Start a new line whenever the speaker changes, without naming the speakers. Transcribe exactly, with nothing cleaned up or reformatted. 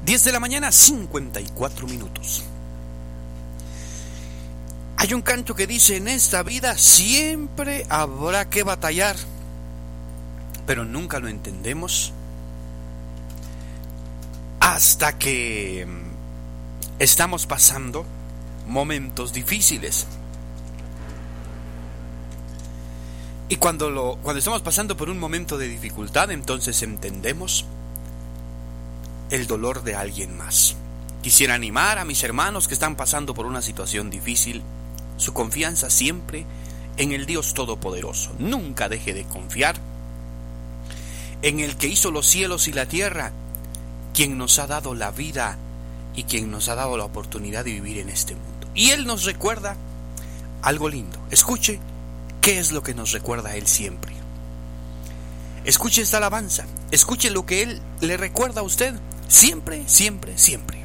diez de la mañana, cincuenta y cuatro minutos. Hay un canto que dice: en esta vida siempre habrá que batallar, pero nunca lo entendemos hasta que estamos pasando momentos difíciles. Y cuando, lo, cuando estamos pasando por un momento de dificultad, entonces entendemos el dolor de alguien más. Quisiera animar a mis hermanos que están pasando por una situación difícil: su confianza siempre en el Dios Todopoderoso. Nunca deje de confiar en el que hizo los cielos y la tierra, quien nos ha dado la vida y quien nos ha dado la oportunidad de vivir en este mundo. Y Él nos recuerda algo lindo. Escuche qué es lo que nos recuerda Él siempre. Escuche esta alabanza. Escuche lo que Él le recuerda a usted siempre, siempre, siempre.